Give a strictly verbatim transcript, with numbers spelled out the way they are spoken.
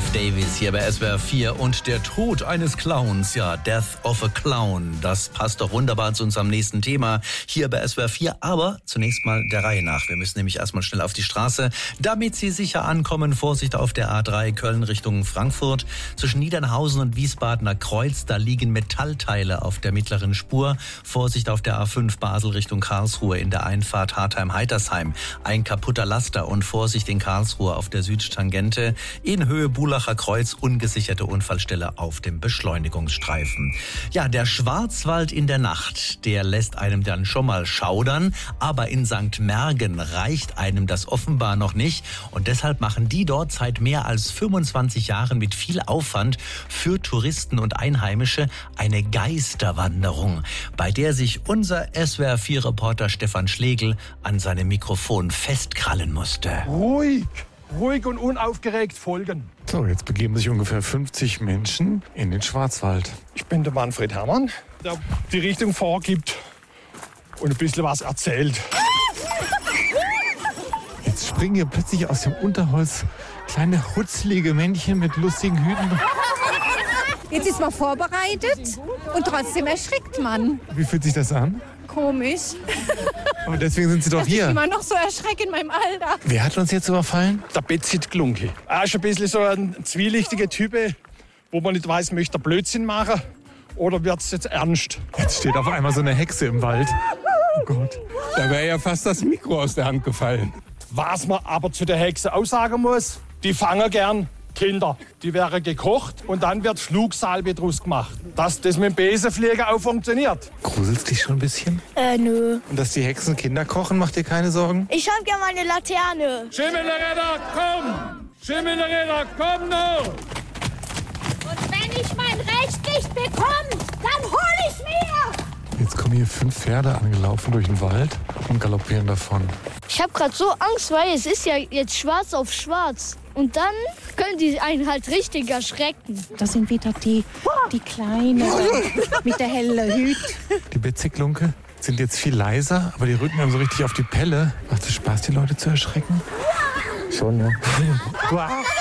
Dave Davies hier bei S W R vier und der Tod eines Clowns, ja, Death of a Clown, das passt doch wunderbar zu unserem nächsten Thema hier bei S W R vier, aber zunächst mal der Reihe nach. Wir müssen nämlich erstmal schnell auf die Straße, damit Sie sicher ankommen. Vorsicht auf der A drei Köln Richtung Frankfurt. Zwischen Niedernhausen und Wiesbadener Kreuz, da liegen Metallteile auf der mittleren Spur. Vorsicht auf der A fünf Basel Richtung Karlsruhe in der Einfahrt Hartheim-Heitersheim. Ein kaputter Laster und Vorsicht in Karlsruhe auf der Südtangente. In Höhe Bulacher Kreuz ungesicherte Unfallstelle auf dem Beschleunigungsstreifen. Ja, der Schwarzwald in der Nacht, der lässt einem dann schon mal schaudern, aber in Sankt Märgen reicht einem das offenbar noch nicht und deshalb machen die dort seit mehr als fünfundzwanzig Jahren mit viel Aufwand für Touristen und Einheimische eine Geisterwanderung, bei der sich unser S W R vier Reporter Stefan Schlegel an seinem Mikrofon festkrallen musste. Ruhig! Ruhig und unaufgeregt folgen. So, jetzt begeben sich ungefähr fünfzig Menschen in den Schwarzwald. Ich bin der Manfred Herrmann, der die Richtung vorgibt und ein bisschen was erzählt. Jetzt springen hier plötzlich aus dem Unterholz kleine hutzlige Männchen mit lustigen Hüten. Jetzt ist man vorbereitet und trotzdem erschrickt man. Wie fühlt sich das an? Komisch. Aber deswegen sind Sie doch Dass hier. ich immer noch so erschrecke in meinem Alter. Wer hat uns jetzt überfallen? Der Betzit Glunke. Er ist ein bisschen so ein zwielichtiger Typ, wo man nicht weiß, möchte er Blödsinn machen oder wird es jetzt ernst? Jetzt steht auf einmal so eine Hexe im Wald. Oh Gott. Da wäre ja fast das Mikro aus der Hand gefallen. Was man aber zu der Hexe aussagen muss, die fangen gern Kinder. Die werden gekocht und dann wird Flugsalbe draus gemacht. Dass das mit dem Besenfliegen auch funktioniert. Gruselst dich schon ein bisschen? Äh, nö. Und dass die Hexen Kinder kochen, macht dir keine Sorgen? Ich hab gerne meine Laterne. Schimmelretter, komm! Schimmelretter, komm noch! Und wenn ich mein Recht nicht bekomme, dann hol ich mir! Jetzt kommen hier fünf Pferde angelaufen durch den Wald und galoppieren davon. Ich hab grad so Angst, weil es ist ja jetzt schwarz auf schwarz. Und dann können die einen halt richtig erschrecken. Das sind wieder die, die Kleinen mit der hellen Hüt. Die Betziklunke sind jetzt viel leiser, aber die rücken einem so richtig auf die Pelle. Macht es Spaß, die Leute zu erschrecken? Schon, ja.